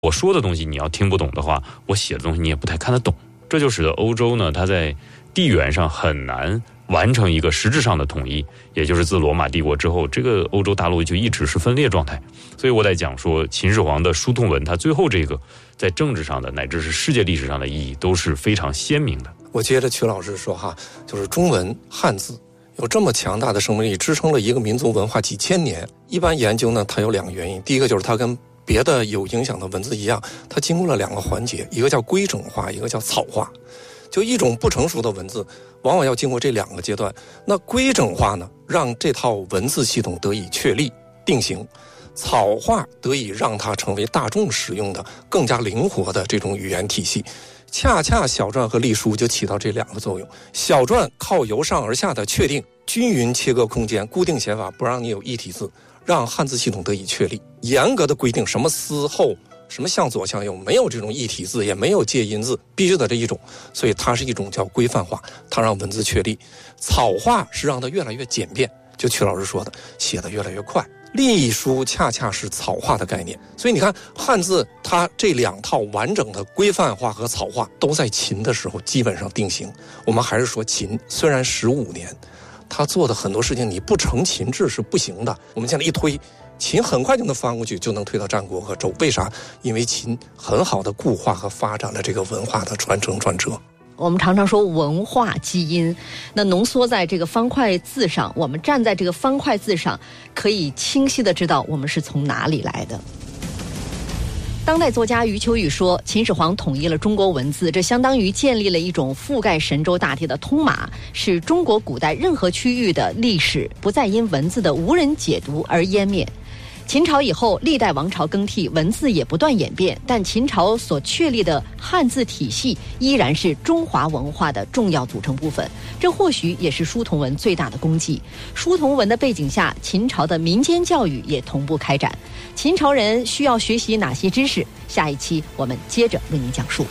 我说的东西你要听不懂的话，我写的东西你也不太看得懂。这就使得欧洲呢，它在地缘上很难完成一个实质上的统一，也就是自罗马帝国之后，这个欧洲大陆就一直是分裂状态。所以我在讲说秦始皇的书同文，它最后这个在政治上的乃至是世界历史上的意义都是非常鲜明的。 我接着曲老师说哈，就是中文汉字有这么强大的生命力，支撑了一个民族文化几千年。一般研究呢，它有两个原因，第一个就是它跟别的有影响的文字一样，它经过了两个环节，一个叫规整化，一个叫草化。就一种不成熟的文字往往要经过这两个阶段。那规整化呢，让这套文字系统得以确立定型，草化得以让它成为大众使用的更加灵活的这种语言体系。恰恰小篆和隶书就起到这两个作用。小篆靠由上而下的确定，均匀切割空间，固定写法，不让你有异体字，让汉字系统得以确立。严格的规定什么思后，什么向左向右，没有这种异体字，也没有介音字，必须得这一种。所以它是一种叫规范化，它让文字确立。草化是让它越来越简便，就曲老师说的，写得越来越快。隶书恰恰是草化的概念。所以你看汉字它这两套完整的规范化和草化都在秦的时候基本上定型。我们还是说秦虽然15年，他做的很多事情你不成秦制是不行的。我们现在一推，秦很快就能翻过去，就能推到战国和周。为啥？因为秦很好的固化和发展了这个文化的传承传承。 我们常常说文化基因，那浓缩在这个方块字上，我们站在这个方块字上，可以清晰地知道我们是从哪里来的。当代作家余秋雨说，秦始皇统一了中国文字，这相当于建立了一种覆盖神州大地的通码，使中国古代任何区域的历史不再因文字的无人解读而湮灭。秦朝以后，历代王朝更替，文字也不断演变，但秦朝所确立的汉字体系依然是中华文化的重要组成部分。这或许也是书同文最大的功绩。书同文的背景下，秦朝的民间教育也同步开展。秦朝人需要学习哪些知识？下一期我们接着为您讲述。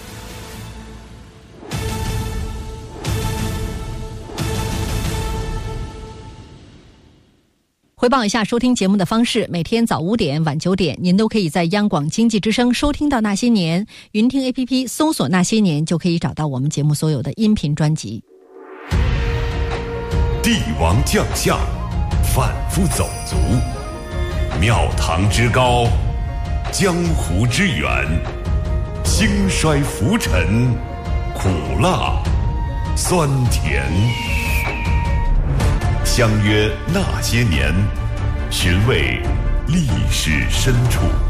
回报一下收听节目的方式，每天早5点晚9点您都可以在央广经济之声收听到那些年，云听 APP 搜索那些年就可以找到我们节目所有的音频专辑。 帝王将相反复走卒，庙堂之高，江湖之远，兴衰浮沉，苦辣酸甜。相约那些年，寻味历史深处。